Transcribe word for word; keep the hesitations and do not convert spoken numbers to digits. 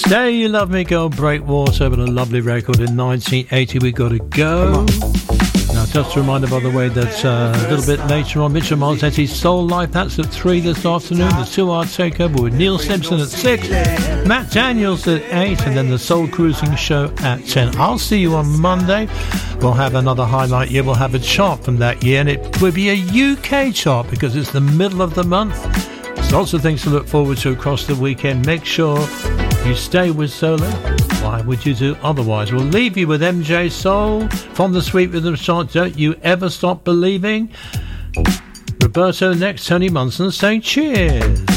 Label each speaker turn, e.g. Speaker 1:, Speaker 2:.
Speaker 1: Stay You Love Me Girl, Breakwater, with a lovely record in nineteen eighty, We Gotta Go. Now, just a reminder, by the way, that uh, a little bit later on, Mitchell Marzetti's Soul Life, that's at three this afternoon. The two-hour takeover with Neil Simpson at six, Matt Daniels at eight, and then the Soul Cruising Show at ten. I'll see you on Monday. We'll have another highlight year. We'll have a chart from that year, and it will be a U K chart because it's the middle of the month. There's lots of things to look forward to across the weekend. Make sure you stay with Solar. Why would you do otherwise? We'll leave you with M J Soul from the Sweet Rhythm chart. Don't you ever stop believing. Roberto next, Tony Munson saying cheers.